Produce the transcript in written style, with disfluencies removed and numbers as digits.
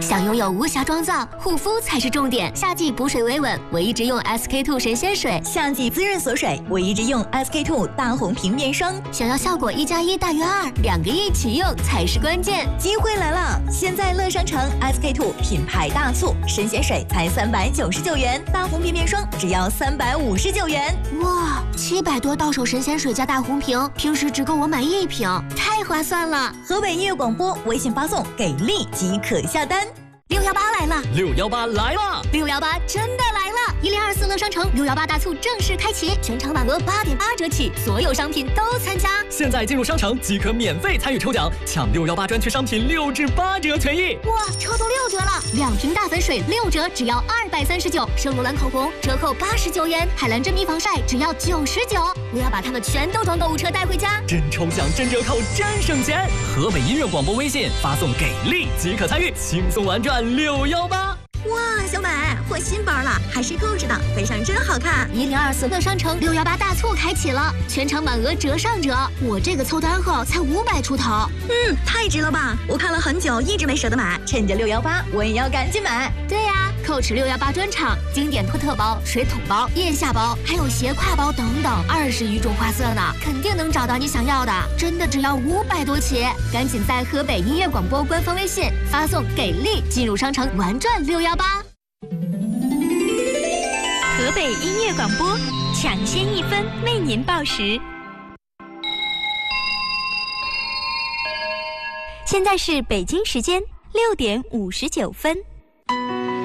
想拥有无瑕妆造，护肤才是重点。夏季补水维稳，我一直用 SK-II 神仙水； 夏季滋润锁水，我一直用 SK-II 大红瓶面霜。 想要效果1+1大于2，两个一起用才是关键。 机会来了！现在乐商城 SK-II 品牌大促，神仙水才399元，大红瓶面霜只要359元。 哇，700多到手神仙水加大红瓶，平时只够我买1瓶，太划算了！ 河北音乐广播微信发送“给力”即可下单。 618来了 ！618来了 ！618真的来了！1024乐商城618大促正式开启，全场满额8.8折起，所有商品都参加。 现在进入商城即可免费参与抽奖，抢618专区商品6至8折权益。 哇，抽到6折了！2瓶大粉水6折，只要239；圣罗兰口红折扣89元，海蓝珍妮防晒只要99。我要把它们全都装购物车带回家， 真抽奖、真折扣、真省钱！河北音乐广播微信发送“给力”即可参与，轻松玩转618。 哇，小美换新包了，还是购置的，背上真好看。 1024乐商城618大促开启了，全场满额折上折。我这个凑单后才500出头， 太值了吧！我看了很久，一直没舍得买，趁着618，我也要赶紧买。 对呀，Coach 618专场，经典托特包、水桶包、腋下包，还有斜挎包等等，20余种花色呢，肯定能找到你想要的。真的只要500多起，赶紧在河北音乐广播官方微信发送“给力”进入商城玩转618。 河北音乐广播，抢先1分为您报时。现在是北京时间6点59分。